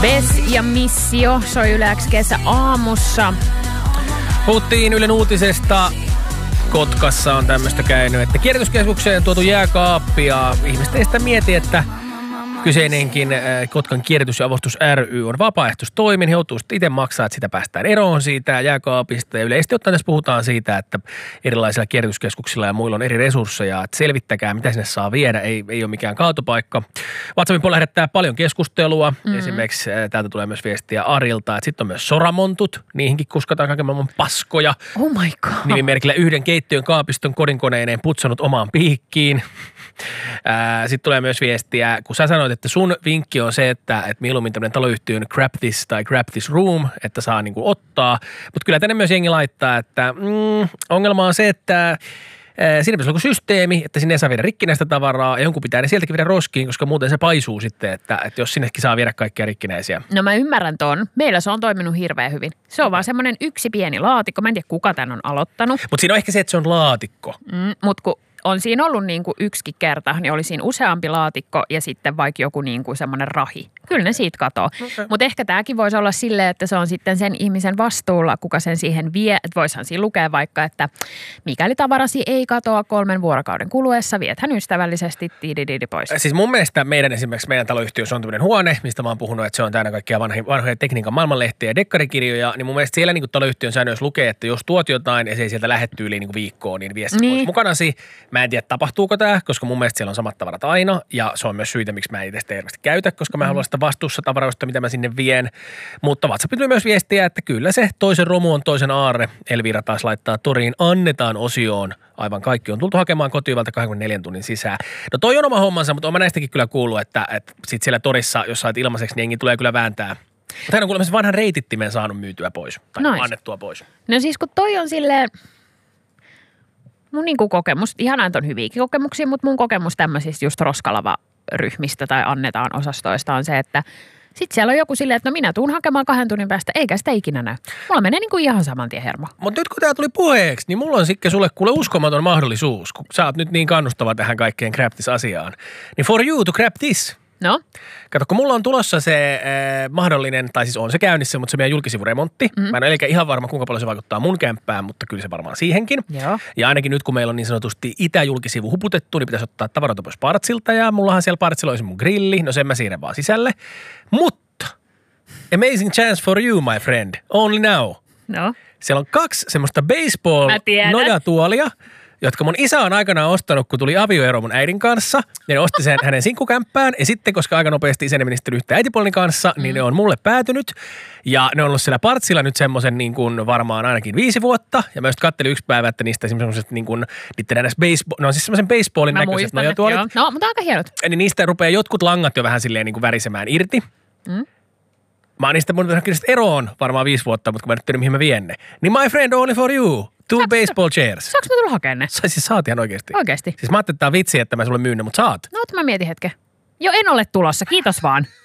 Ves ja Missio soi Yle X kesä aamussa. Puhuttiin Ylen uutisesta. Kotkassa on tämmöistä käynyt, että kierrätyskeskukseen tuotu jääkaappi ja ihmiset ei sitä mieti, että kyseinenkin Kotkan kierrätys- ja avustus ry on vapaaehtoistoimin. He joutuu itse maksaa, että sitä päästään eroon siitä jääkaapista. Ja yleisesti ottaen tässä puhutaan siitä, että erilaisilla kierrätyskeskuksilla ja muilla on eri resursseja. Että selvittäkää, mitä sinne saa viedä. Ei ole mikään kaatopaikka. WhatsAppin puolella herättää paljon keskustelua. Esimerkiksi täältä tulee myös viestiä Arilta, että sitten on myös soramontut. Niihinkin kuskataan kaiken maailman paskoja. Oh my god. Nimimerkillä yhden keittiön kaapiston kodinkoneineen putsannut omaan piikkiin. Sitten tulee myös viestiä, kun sä sanoit, että sun vinkki on se, että mieluummin tämmöinen taloyhtiön grab this tai grab this room, että saa niinku ottaa. Mutta kyllä tänne myös jengi laittaa, että ongelma on se, että siinä pitäisi olla systeemi, että sinne ei saa viedä rikkinäistä tavaraa ja jonkun pitää ne sieltäkin viedä roskiin, koska muuten se paisuu sitten, että jos sinnekin saa viedä kaikkia rikkinäisiä. No mä ymmärrän ton. Meillä se on toiminut hirveän hyvin. Se on vaan semmoinen yksi pieni laatikko. Mä en tiedä, kuka tän on aloittanut. Mutta siinä on ehkä se, että se on laatikko. Mutta kun on siinä ollut niin kuin yksikin kerta, niin oli siinä useampi laatikko ja sitten vaikka joku niin kuin semmoinen rahi. Kyllä ne siitä katoo. Okay. Mutta ehkä tämäkin voisi olla silleen, että se on sitten sen ihmisen vastuulla, kuka sen siihen vie. Että voisihan siinä lukea vaikka, että mikäli tavarasi ei katoa 3 vuorokauden kuluessa, viethän ystävällisesti pois. Siis mun mielestä esimerkiksi meidän taloyhtiössä on tämmöinen huone, mistä mä oon puhunut, että se on täynnä kaikkia vanhoja tekniikan maailmanlehtiä ja dekkarikirjoja, niin mun mielestä siellä niin kuin taloyhtiön säännöissä lukee, että jos tuot jotain ja se ei sieltä lähde tyyliin niin kuin viikkoon, niin vie pois mukanasi. Mä en tiedä, tapahtuuko tämä, koska mun mielestä siellä on samat tavarat aina ja se on myös syitä, miksi mä en itse sitä hirveästi käytä, koska mä haluan sitä vastuussa tavaroista, mitä mä sinne vien. Mutta WhatsApp tuli myös viestiä, että kyllä se toisen romu on toisen aarre. Elvira taas laittaa toriin annetaan osioon. Aivan kaikki on tultu hakemaan kotivalta 24 tunnin sisään. No toi on oma hommansa, mutta olen näistäkin kyllä kuullut, että sit siellä torissa, jos sait ilmaiseksi, niin jengi tulee kyllä vääntää. Mutta hän on kuulemma vanhan reitittimen saanut myytyä pois tai annettua pois. No siis kun toi on silleen mun niinku kokemus, ihanaa, että on hyviäkin kokemuksia, mutta mun kokemus tämmöisistä just roskalava-ryhmistä tai annetaan osastoista on se, että sitten siellä on joku silleen, että no minä tuun hakemaan 2 tunnin päästä, eikä sitä ikinä näy. Mulla menee niinku ihan saman tien hermo. Mutta nyt kun tää tuli puheeksi, niin mulla on sitten sulle kuule uskomaton mahdollisuus, kun sä oot nyt niin kannustava tähän kaikkeen grab this-asiaan. Niin for you to grab this. No? Kato, kun mulla on tulossa se mahdollinen, tai siis on se käynnissä, mutta se meidän julkisivuremontti. Mä en ole ihan varma, kuinka paljon se vaikuttaa mun kämppään, mutta kyllä se varmaan siihenkin. Joo. Ja ainakin nyt, kun meillä on niin sanotusti itäjulkisivu huputettu, niin pitäisi ottaa tavaroita pois partsilta. Ja mullahan siellä partsilla olisi mun grilli, no sen mä siirrän vaan sisälle. Mutta amazing chance for you, my friend, only now. No? Siellä on 2 semmoista baseball-nojatuolia, jotka mun isä on aikanaan ostanut, kun tuli avioero mun äidin kanssa. Ja ne osti sen hänen sinkkukämppään. Ja sitten, koska aika nopeasti isä meni sitten yhtä äitipuoleni kanssa, niin ne on mulle päätynyt. Ja ne on ollut siellä partsilla nyt semmoisen niin kuin varmaan ainakin 5 vuotta. Ja mä just kattelin yksi päivä, että niistä semmoiset niin kuin, ne on siis semmoisen baseballin näköiset nojatuolit. No, mutta aika hienot. Niin niistä rupeaa jotkut langat jo vähän silleen niin kuin värisemään irti. Mä oon niistä mun eroon varmaan 5 vuotta, mutta kun mä nyt tiedän, mihin mä vien ne. Niin my friend, only for you. 2 baseball chairs. Saanko mä tulla hakemaan ne? Siis saat ihan oikeesti. Oikeesti? Siis mä ajattelin, että tää on vitsi, että mä sulle myyn ne, mutta saat. No, mä mietin hetken. Jo en ole tulossa, kiitos vaan.